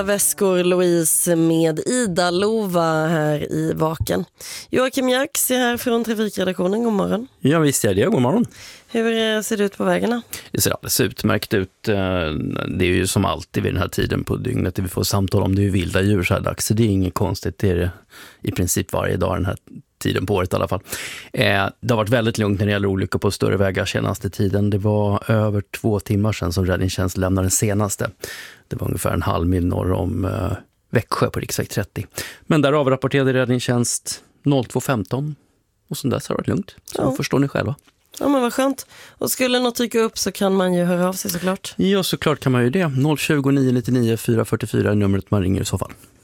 Väskor Louise med Ida Lova här i Vaken. Joakim Jax är här från Trafikredaktionen. God morgon. Ja, visst är det. God morgon. Hur ser det ut på vägarna? Det ser alldeles utmärkt ut. Det är ju som alltid vid den här tiden på dygnet det vi får samtal om. Det är ju vilda djur så här dags. Så det är inget konstigt. Det är det i princip varje dag den här tiden på året i alla fall. Det har varit väldigt lugnt när det gäller olyckor på större vägar senaste tiden. Det var över 2 timmar sedan som räddningstjänst lämnade den senaste. Det var ungefär en halv mil norr om Växjö på riksväg 30. Men där avrapporterade räddningstjänst 02.15 och sen dess har det varit lugnt. Så förstår ni själva. Ja, men vad skönt. Och skulle något dyka upp så kan man ju höra av sig såklart. Ja, såklart kan man ju det. 020 999 444 är numret man ringer i så fall.